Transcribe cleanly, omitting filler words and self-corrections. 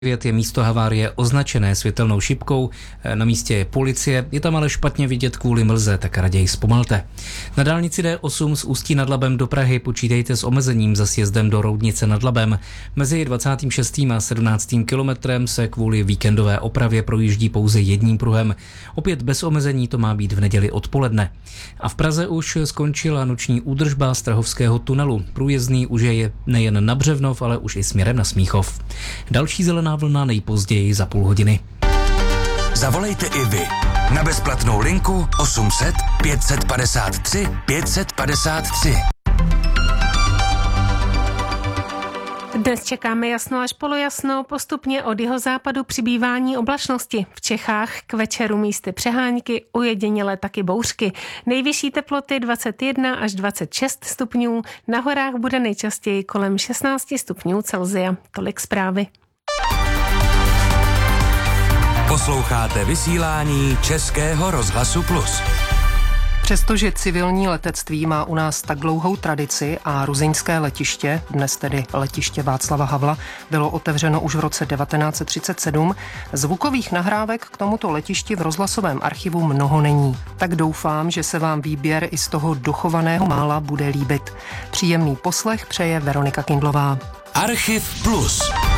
Je místo havárie označené světelnou šipkou, na místě je policie, je tam ale špatně vidět kvůli mlze, tak raději zpomalte. Na dálnici D8 z Ústí nad Labem do Prahy počítejte s omezením za sjezdem do Roudnice nad Labem. Mezi 26. a 17. kilometrem se kvůli víkendové opravě projíždí pouze jedním pruhem. Opět bez omezení to má být v neděli odpoledne. A v Praze už skončila noční údržba Strahovského tunelu. Průjezdný už je nejen na Břevnov, ale už i směrem na Smíchov. Další zelená vlna nejpozději za půl hodiny. Zavolejte i vy na bezplatnou linku 800 553 553. Dnes čekáme jasno až polojasno, postupně od jihozápadu přibývání oblačnosti. V Čechách k večeru místy přehánky, ojediněle taky bouřky. Nejvyšší teploty 21 až 26 stupňů, na horách bude nejčastěji kolem 16 stupňů Celsia. Tolik zprávy. Posloucháte vysílání Českého rozhlasu Plus. Přestože civilní letectví má u nás tak dlouhou tradici a ruzyňské letiště, dnes tedy letiště Václava Havla, bylo otevřeno už v roce 1937, zvukových nahrávek k tomuto letišti v rozhlasovém archivu mnoho není. Tak doufám, že se vám výběr i z toho dochovaného mála bude líbit. Příjemný poslech přeje Veronika Kindlová. Archiv Plus.